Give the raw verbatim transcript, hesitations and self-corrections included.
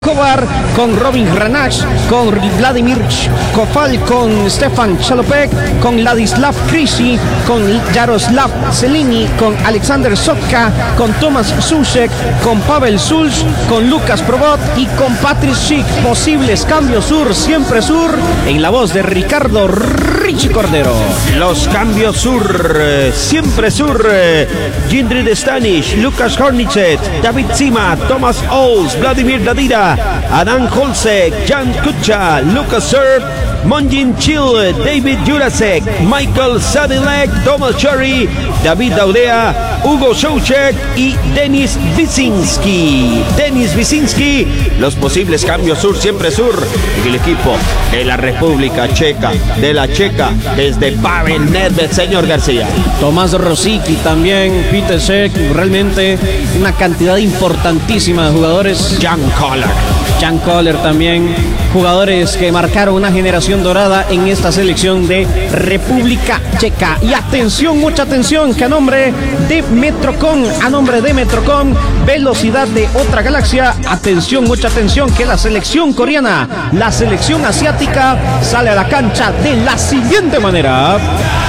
Kovar con Robin Hranach, con Vladimir Kofal, con Stefan Chalopek, con Ladislav Krisi, con Jaroslav Zelini, con Alexander Sotka, con Tomas Susek, con Pavel Sulj, con Lucas Probot y con Patrick Schick. Posibles cambios sur, siempre sur, en la voz de Ricardo Richie Cordero. Los cambios sur, eh, siempre sur, eh, Jindrid Stanish, Lucas Hornichet, David Zima, Thomas Ols, Vladimir Dadira, Adam Holsek, Jan Kutcha, Lucas Serb, Monjin Chill, David Jurasek, Michael Sadilek, Thomas Cherry, David Daudea, Hugo Souchek y Denis Wyszynski. Denis Wyszynski, los posibles cambios sur, siempre sur, en el equipo de la República Checa, de la Checa, desde Pavel Nedved, señor García. Tomás Rosicky también, Peter Cech, realmente una cantidad importantísima de jugadores. Jan Koller. Jan Koller también, jugadores que marcaron una generación dorada en esta selección de República Checa. Y atención, mucha atención, que a nombre de Metrocom, a nombre de Metrocom, velocidad de otra galaxia, atención, mucha atención, que la selección coreana, la selección asiática, sale a la cancha de la siguiente manera.